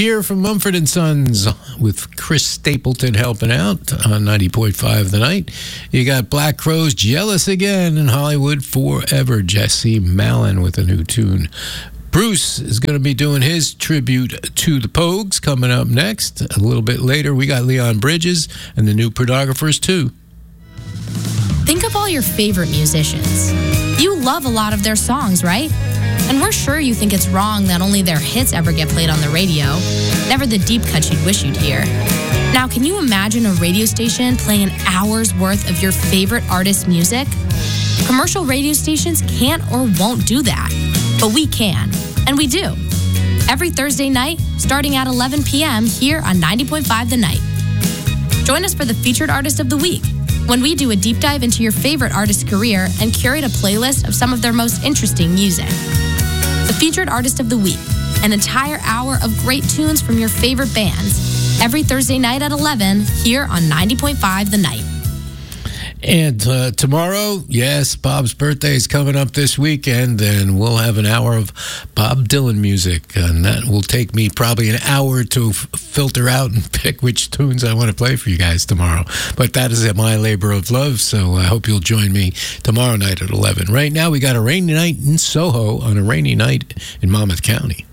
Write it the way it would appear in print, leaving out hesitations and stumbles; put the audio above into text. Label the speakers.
Speaker 1: Here from Mumford & Sons with Chris Stapleton helping out on 90.5 The Night. You got Black Crowes, Jealous Again, and Hollywood Forever. Jesse Malin with a new tune. Bruce is going to be doing his tribute to the Pogues coming up next. A little bit later, we got Leon Bridges and the New Pornographers, too.
Speaker 2: Think of all your favorite musicians. You love a lot of their songs, right? And we're sure you think it's wrong that only their hits ever get played on the radio, never the deep cuts you'd wish you'd hear. Now, can you imagine a radio station playing an hour's worth of your favorite artist's music? Commercial radio stations can't or won't do that, but we can, and we do. Every Thursday night, starting at 11 p.m. here on 90.5 The Night. Join us for the Featured Artist of the Week, when we do a deep dive into your favorite artist's career and curate a playlist of some of their most interesting music. The Featured Artist of the Week, an entire hour of great tunes from your favorite bands, every Thursday night at 11 here on 90.5 The Night.
Speaker 1: And tomorrow, yes, Bob's birthday is coming up this weekend, and we'll have an hour of Bob Dylan music, and that will take me probably an hour to filter out and pick which tunes I want to play for you guys tomorrow. But that is my labor of love, so I hope you'll join me tomorrow night at 11. Right now, we got a rainy night in Soho on a rainy night in Monmouth County.